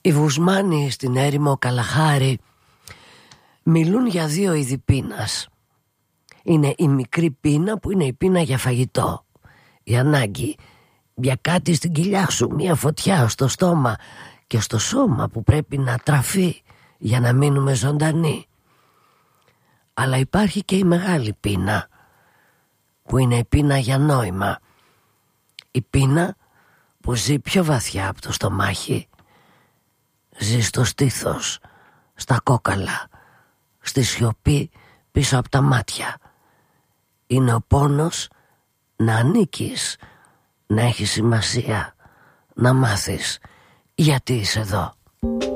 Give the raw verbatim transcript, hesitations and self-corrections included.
Οι Βουσμάνοι στην έρημο Καλαχάρη μιλούν για δύο είδη πείνας. Είναι η μικρή πείνα που είναι η πείνα για φαγητό, η ανάγκη για κάτι στην κοιλιά σου, μια φωτιά στο στόμα και στο σώμα που πρέπει να τραφεί για να μείνουμε ζωντανοί. Αλλά υπάρχει και η μεγάλη πείνα, που είναι η πείνα για νόημα, η πείνα που ζει πιο βαθιά από το στομάχι. Ζει στο στήθος, στα κόκαλα, στη σιωπή πίσω από τα μάτια. Είναι ο πόνος να ανήκεις, να έχει σημασία, να μάθεις γιατί είσαι εδώ.